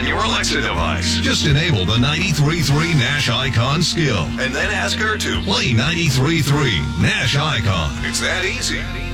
on your Alexa device. Just enable the 93.3 Nash Icon skill and then ask her to play 93.3 Nash Icon. It's that easy.